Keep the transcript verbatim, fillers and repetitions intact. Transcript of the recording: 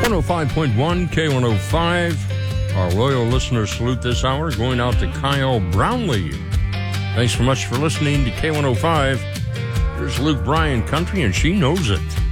one oh five point one K one oh five. Our loyal listener salute this hour going out to Kyle Brownlee. Thanks so much for listening to K one oh five. Here's Luke Bryan Country, and she knows it.